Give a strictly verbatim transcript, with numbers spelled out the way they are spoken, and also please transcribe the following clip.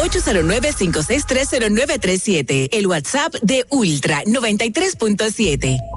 ocho cero nueve, cinco seis tres, cero nueve tres siete. El WhatsApp de Ultra noventa y tres punto siete.